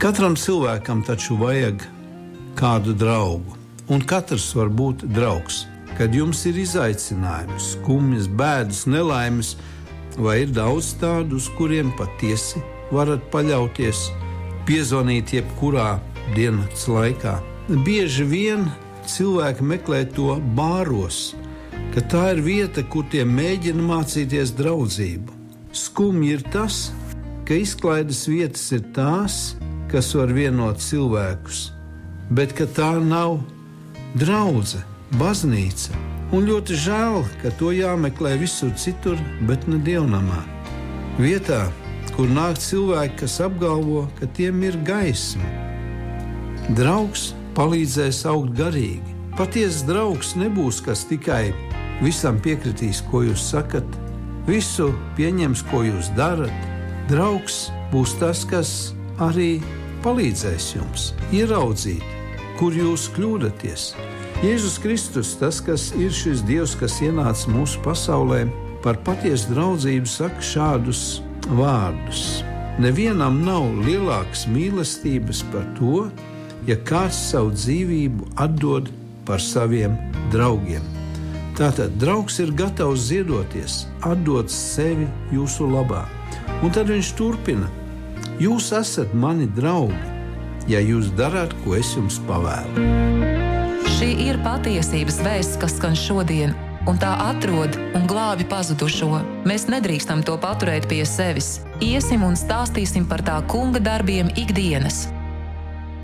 Katram cilvēkam taču vajag kādu draugu, un katrs var būt draugs. Kad jums ir izaicinājumi, skumjas, bēdas, nelaimes, vai ir daudz tādu, uz kuriem patiesi varat paļauties, piezvanīt jebkurā diennakts laikā. Bieži vien cilvēki meklē to bāros, ka tā ir vieta, kur tie mēģina mācīties draudzību. Skumji ir tas, ka izklaides vietas ir tās, kas var vienot cilvēkus, bet ka tā nav draudze, baznīca. Un ļoti žēl, ka to jāmeklē visur citur, bet ne dievnamā. Vietā, kur nāk cilvēki, kas apgalvo, ka tiem ir gaisma. Draugs palīdzēs augt garīgi. Patiesa draugs nebūs, kas tikai visam piekritīs, ko jūs sakat, visu pieņems, ko jūs darat. Draugs būs tas, kas arī palīdzēs jums ieraudzīt, kur jūs kļūdaties. Jēzus Kristus, tas, kas ir šis Dievs, kas ienāca mūsu pasaulē, par patiesu draudzību saka šādus vārdus. Nevienam nav lielākas mīlestības par to, ja kāds savu dzīvību atdod par saviem draugiem. Tātad draugs ir gatavs ziedoties, atdot sevi jūsu labā. Un tad viņš turpina: jūs esat mani draugi, ja jūs darāt, ko es jums pavēlu. Šī ir patiesības vēsts, kas skan šodien, un tā atrod un glābi pazudušo. Mēs nedrīkstam to paturēt pie sevis. Iesim un stāstīsim par tā kunga darbiem ikdienas.